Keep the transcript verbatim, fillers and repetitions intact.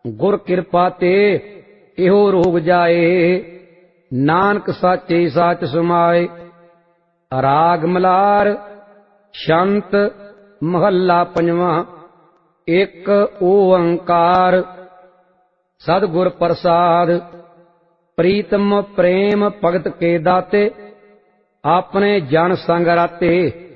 गुर कृपा ते इहो रोग जाए। नानक साचे साच समाए। राग मलार शंत महला पंजवा। एक ओंकार सतगुर प्रसाद। प्रीतम प्रेम भगत के दाते, अपने जन संग राते।